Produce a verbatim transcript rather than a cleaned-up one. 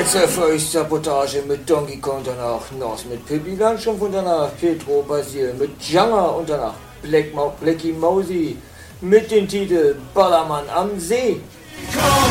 Jetzt für euch Sabotage mit Donkey Kong danach, Nos mit Pippi Langstrumpf und danach Petro Basil mit Janga und danach Black Mo Blacky Mosey mit dem Titel Ballermann am See. Komm,